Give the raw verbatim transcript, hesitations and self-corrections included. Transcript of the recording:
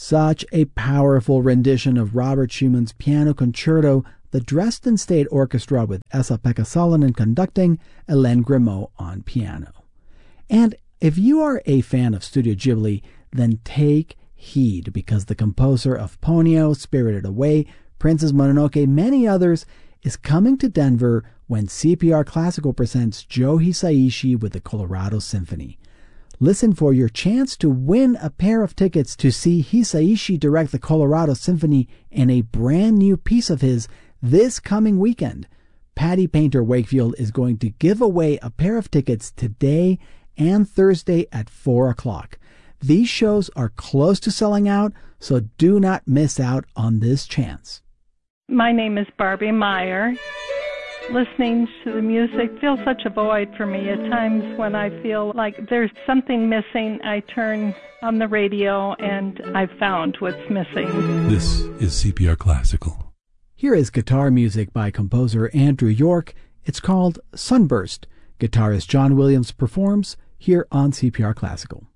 Such a powerful rendition of Robert Schumann's Piano Concerto, the Dresden State Orchestra with Esa-Pekka Salonen conducting, Hélène Grimaud on piano. And if you are a fan of Studio Ghibli, then take heed, because the composer of Ponyo, Spirited Away, Princess Mononoke, many others, is coming to Denver when C P R Classical presents Joe Hisaishi with the Colorado Symphony. Listen for your chance to win a pair of tickets to see Hisaishi direct the Colorado Symphony in a brand new piece of his this coming weekend. Patty Painter Wakefield is going to give away a pair of tickets today and Thursday at four o'clock. These shows are close to selling out, so do not miss out on this chance. My name is Barbie Meyer. Listening to the music fills such a void for me. At times when I feel like there's something missing, I turn on the radio and I've found what's missing. This is C P R Classical. Here is guitar music by composer Andrew York. It's called Sunburst. Guitarist John Williams performs here on C P R Classical.